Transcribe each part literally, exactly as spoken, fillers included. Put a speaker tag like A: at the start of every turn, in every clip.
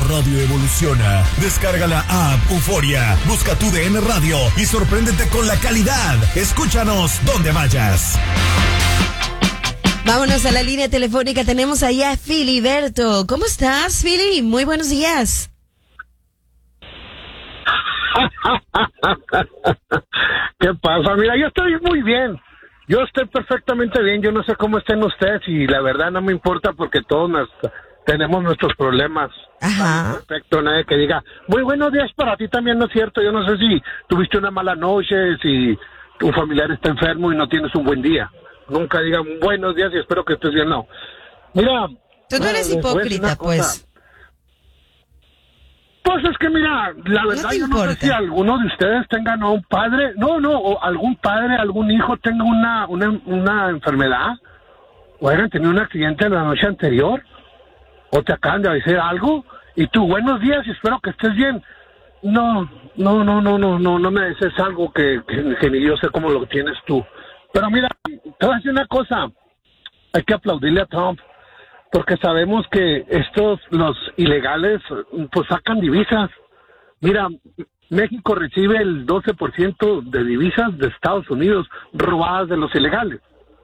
A: radio evoluciona. Descarga la app Euforia, busca tu D N Radio y sorpréndete con la calidad. Escúchanos donde vayas.
B: Vámonos a la línea telefónica. Tenemos allá a Filiberto. ¿Cómo estás, Fili? Muy buenos días.
C: ¿Qué pasa? Mira, yo estoy muy bien. Yo estoy perfectamente bien. Yo no sé cómo estén ustedes y la verdad no me importa porque todos nos, tenemos nuestros problemas.
B: Ajá.
C: Perfecto, nadie que diga, muy buenos días para ti también, ¿no es cierto? Yo no sé si tuviste una mala noche, si tu familiar está enfermo y no tienes un buen día. Nunca digan buenos días y espero que estés bien, no. Mira.
B: Tú no eres hipócrita, pues.
C: Pues es que mira, la verdad
B: no
C: yo no sé si alguno de ustedes tengan un padre, no, no, o algún padre, algún hijo tenga una, una, una enfermedad, o hayan tenido un accidente la noche anterior, o te acaban de decir algo, y tú, buenos días y espero que estés bien. No, no, no, no, no, no, no me dices algo que, que, que ni yo sé cómo lo tienes tú. Pero mira, te voy a decir una cosa, hay que aplaudirle a Trump, porque sabemos que estos, los ilegales, pues sacan divisas. Mira, México recibe el doce por ciento de divisas de Estados Unidos robadas de los ilegales.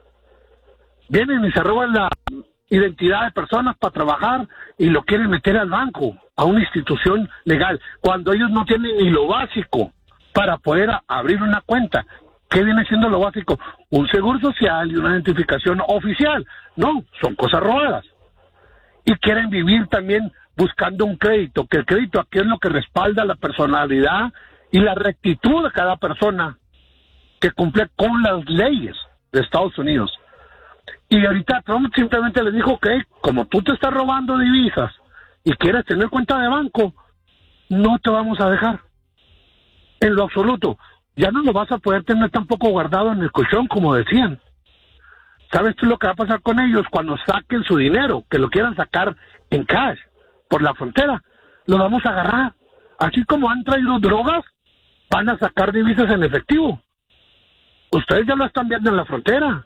C: Vienen y se roban la identidad de personas para trabajar y lo quieren meter al banco, a una institución legal, cuando ellos no tienen ni lo básico para poder a- abrir una cuenta. ¿Qué viene siendo lo básico? Un seguro social y una identificación oficial. No, son cosas robadas. Y quieren vivir también buscando un crédito, que el crédito aquí es lo que respalda la personalidad y la rectitud de cada persona que cumple con las leyes de Estados Unidos. Y ahorita Trump simplemente les dijo que como tú te estás robando divisas y quieres tener cuenta de banco, no te vamos a dejar. En lo absoluto. Ya no lo vas a poder tener tampoco guardado en el colchón, como decían. ¿Sabes tú lo que va a pasar con ellos cuando saquen su dinero, que lo quieran sacar en cash por la frontera? Lo vamos a agarrar. Así como han traído drogas, van a sacar divisas en efectivo. Ustedes ya lo están viendo en la frontera.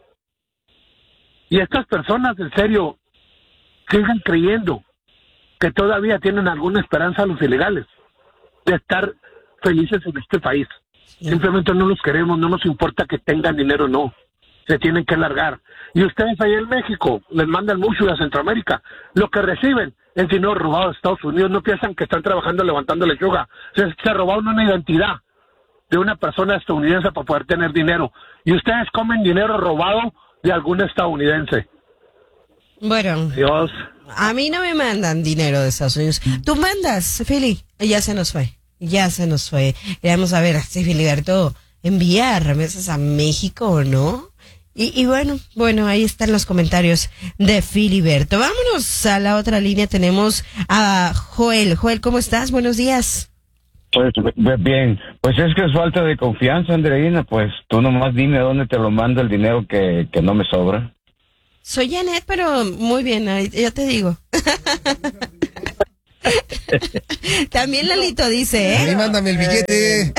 C: Y estas personas, en serio, sigan creyendo que todavía tienen alguna esperanza los ilegales de estar felices en este país. Simplemente no los queremos, no nos importa que tengan dinero o no. Se tienen que largar. Y ustedes ahí en México les mandan mucho de Centroamérica. Lo que reciben es dinero robado de Estados Unidos. No piensan que están trabajando levantando lechuga. Se, se robaron una identidad de una persona estadounidense para poder tener dinero. Y ustedes comen dinero robado de algún estadounidense.
B: Bueno,
C: Dios.
B: A mí no me mandan dinero de Estados Unidos. Tú mandas, Fili. Ya se nos fue. Ya se nos fue. Vamos a ver si Filiberto envía remesas a México o no. Y, y bueno, bueno, ahí están los comentarios de Filiberto. Vámonos a la otra línea. Tenemos a Joel. Joel, ¿cómo estás? Buenos días.
D: Pues bien, pues es que es falta de confianza, Andreina. Pues tú nomás dime dónde te lo mando el dinero que, que no me sobra.
B: Soy Janet, pero muy bien, ahí, ya te digo. También Lalito dice, ¿eh?
E: Ahí mándame el billete.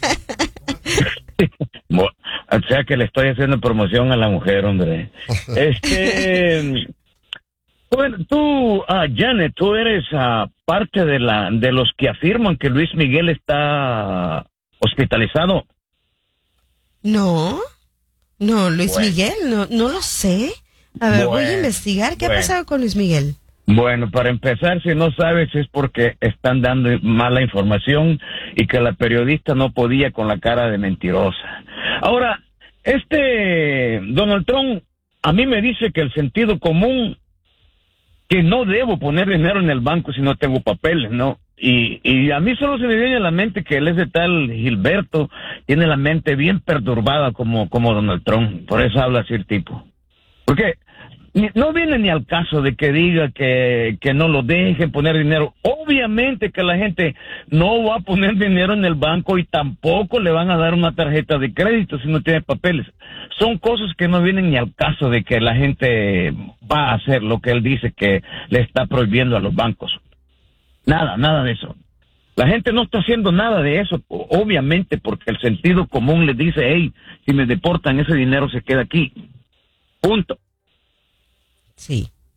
D: Bueno, o sea que le estoy haciendo promoción a la mujer, hombre. Este, bueno, tú, ah, Janet, tú eres ah, parte de la de los que afirman que Luis Miguel está hospitalizado.
B: No, no, Luis
D: Bueno.
B: Miguel, no, no lo sé. A ver, voy a
D: Bueno,
B: investigar. ¿Qué
D: bueno.
B: ha pasado con Luis Miguel?
D: Bueno, para empezar, si no sabes es porque están dando mala información y que la periodista no podía con la cara de mentirosa. Ahora, este Donald Trump a mí me dice que el sentido común, que no debo poner dinero en el banco si no tengo papeles, ¿no? Y, y a mí solo se me viene a la mente que él es de tal Gilberto, tiene la mente bien perturbada como, como Donald Trump, por eso habla así el tipo. Porque ni- no viene ni al caso de que diga que, que no lo dejen poner dinero. Obviamente que la gente no va a poner dinero en el banco y tampoco le van a dar una tarjeta de crédito si no tiene papeles. Son cosas que no vienen ni al caso de que la gente va a hacer lo que él dice que le está prohibiendo a los bancos. Nada, nada de eso. La gente no está haciendo nada de eso, o- obviamente porque el sentido común le dice, hey, si me deportan ese dinero se queda aquí. Punto.
B: Sí.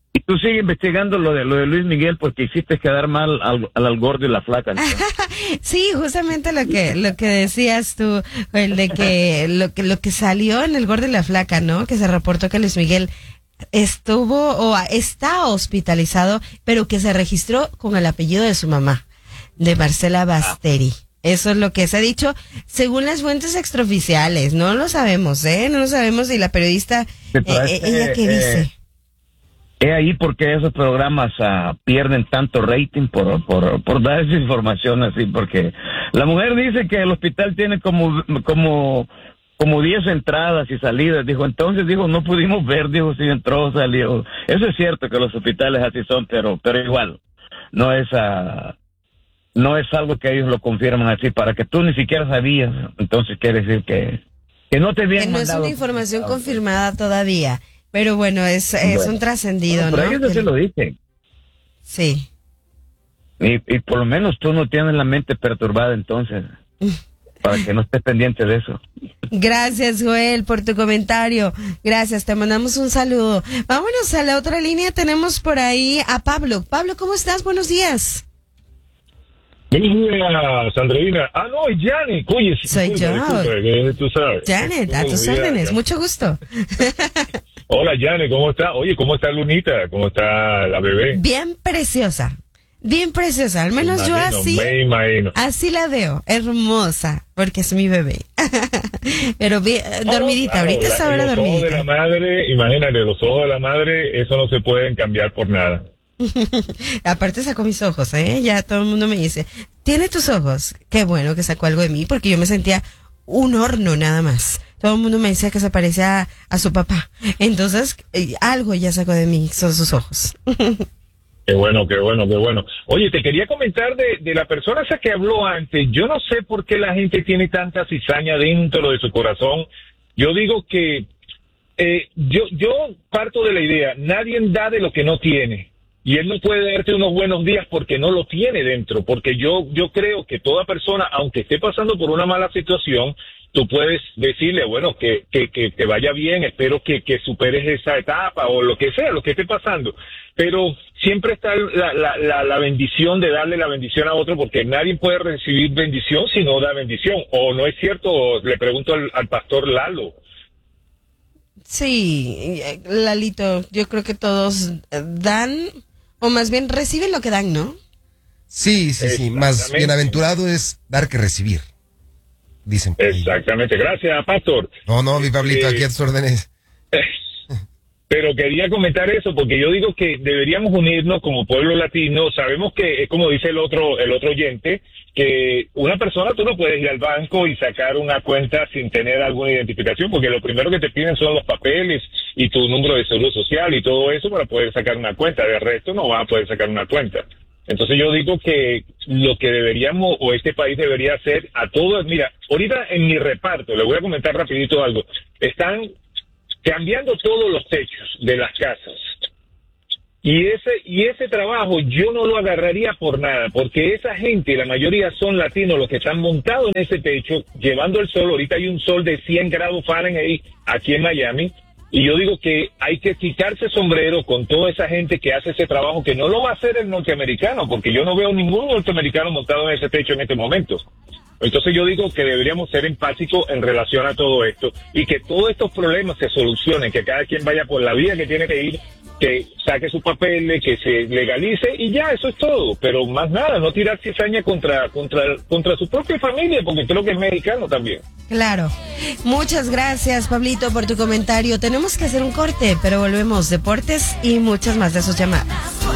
D: Y tú sigues investigando lo de lo de Luis Miguel porque hiciste quedar mal al, al, al gordo y la flaca. ¿No?
B: Sí, justamente lo que lo que decías tú, el de que lo que lo que salió en el gordo y la flaca, ¿no? Que se reportó que Luis Miguel estuvo o está hospitalizado, pero que se registró con el apellido de su mamá, de Marcela Basteri. Eso es lo que se ha dicho según las fuentes extraoficiales. No lo sabemos, ¿eh? No lo sabemos. Y la periodista, eh, eh, ella qué dice.
D: Eh, Es ahí porque esos programas uh, pierden tanto rating por, por, por dar esa información así, porque la mujer dice que el hospital tiene como, como, como diez entradas y salidas, dijo, entonces dijo, no pudimos ver, dijo, si entró o salió. Eso es cierto que los hospitales así son, pero, pero igual, no es, uh, no es algo que ellos lo confirman así, para que tú ni siquiera sabías, entonces quiere decir que, que no te habían
B: que no
D: mandado.
B: Es una información confirmada todavía. Pero bueno, es, es
D: bueno,
B: un trascendido,
D: bueno, pero
B: ¿no?
D: ellos sí lo dicen.
B: Sí.
D: Y, y por lo menos tú no tienes la mente perturbada entonces, para que no estés pendiente de eso.
B: Gracias, Joel, por tu comentario. Gracias, te mandamos un saludo. Vámonos a la otra línea, tenemos por ahí a Pablo. Pablo, ¿cómo estás? Buenos días.
E: Buenos días, Sandrina. Ah, no, es Janet. Oye,
B: soy
E: disculpa,
B: yo.
E: Disculpa, que tú sabes.
B: Janet, a tus órdenes, mucho gusto.
E: Hola, Janet, ¿cómo está? Oye, ¿cómo está Lunita? ¿Cómo está la bebé?
B: Bien preciosa, bien preciosa. Al menos
E: me
B: yo
E: imagino,
B: así,
E: me imagino.
B: así la veo, hermosa, porque es mi bebé. Pero bien, dormidita,
E: claro,
B: ahorita está ahora
E: los
B: dormidita.
E: ojos de la madre, imagínate, los ojos de la madre, eso no se pueden cambiar por nada.
B: Aparte sacó mis ojos, ¿eh? Ya todo el mundo me dice, ¿tiene tus ojos? Qué bueno que sacó algo de mí, porque yo me sentía un horno nada más. Todo el mundo me decía que se parecía a, a su papá. Entonces, eh, algo ya sacó de mí, son sus ojos.
E: Qué bueno, qué bueno, qué bueno. Oye, te quería comentar de, de la persona esa que habló antes. Yo no sé por qué la gente tiene tanta cizaña dentro de su corazón. Yo digo que eh, yo, yo parto de la idea, nadie da de lo que no tiene. Y él no puede darte unos buenos días porque no lo tiene dentro. Porque yo, yo creo que toda persona, aunque esté pasando por una mala situación, tú puedes decirle, bueno, que, que, que te vaya bien, espero que, que superes esa etapa o lo que sea, lo que esté pasando. Pero siempre está la, la, la, la bendición de darle la bendición a otro, porque nadie puede recibir bendición si no da bendición. ¿O no es cierto? Le pregunto al, al pastor Lalo.
B: Sí, Lalito, yo creo que todos dan, o más bien reciben lo que dan, ¿no?
F: Sí, sí, sí, más bienaventurado es dar que recibir. Dicen.
E: Exactamente, gracias, pastor.
F: No, no, mi Pablito, eh, aquí a tus órdenes.
E: Pero quería comentar eso porque yo digo que deberíamos unirnos como pueblo latino. Sabemos que es como dice el otro el otro oyente, que una persona, tú no puedes ir al banco y sacar una cuenta sin tener alguna identificación, porque lo primero que te piden son los papeles y tu número de seguro social y todo eso para poder sacar una cuenta. De resto no vas a poder sacar una cuenta. Entonces yo digo que lo que deberíamos, o este país debería hacer a todos, mira, ahorita en mi reparto, le voy a comentar rapidito algo, están cambiando todos los techos de las casas. Y ese, y ese trabajo yo no lo agarraría por nada, porque esa gente, la mayoría son latinos los que están montados en ese techo, llevando el sol. Ahorita hay un sol de cien grados Fahrenheit aquí en Miami. Y yo digo que hay que quitarse sombrero con toda esa gente que hace ese trabajo, que no lo va a hacer el norteamericano, porque yo no veo ningún norteamericano montado en ese techo en este momento. Entonces yo digo que deberíamos ser empáticos en relación a todo esto y que todos estos problemas se solucionen, que cada quien vaya por la vía que tiene que ir, que saque sus papeles, que se legalice y ya, eso es todo. Pero más nada, no tirar cizaña contra, contra, contra su propia familia, porque creo que es mexicano también.
B: Claro. Muchas gracias, Pablito, por tu comentario. Tenemos que hacer un corte, pero volvemos. Deportes y muchas más de sus llamadas.